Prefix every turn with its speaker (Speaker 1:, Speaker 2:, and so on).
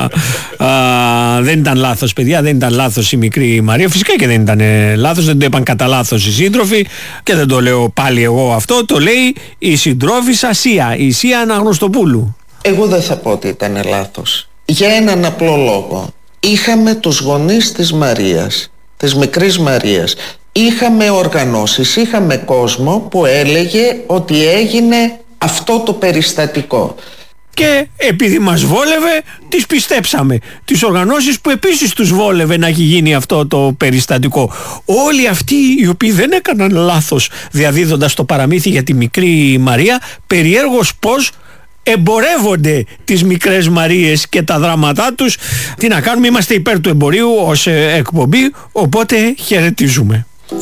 Speaker 1: Δεν ήταν λάθος, παιδιά, δεν ήταν λάθος η μικρή Μαρία. Φυσικά και δεν ήταν λάθος, δεν το είπαν κατά λάθος οι σύντροφοι και δεν το λέω πάλι εγώ αυτό, το λέει η συντρόφισσα Σία, η Σία Αναγνωστοπούλου.
Speaker 2: Εγώ δεν θα πω ότι ήταν λάθος. Για έναν απλό λόγο. Είχαμε τους γονείς της Μαρίας, της μικρής Μαρίας. Είχαμε οργανώσεις, είχαμε κόσμο που έλεγε ότι έγινε αυτό το περιστατικό.
Speaker 1: Και επειδή μας βόλευε, τις πιστέψαμε. Τις οργανώσεις που επίσης τους βόλευε να έχει γίνει αυτό το περιστατικό. Όλοι αυτοί οι οποίοι δεν έκαναν λάθος διαδίδοντας το παραμύθι για τη μικρή Μαρία, περιέργως πως εμπορεύονται τις μικρές Μαρίες και τα δράματά τους. Τι να κάνουμε, είμαστε υπέρ του εμπορίου ως εκπομπή, οπότε χαιρετίζουμε.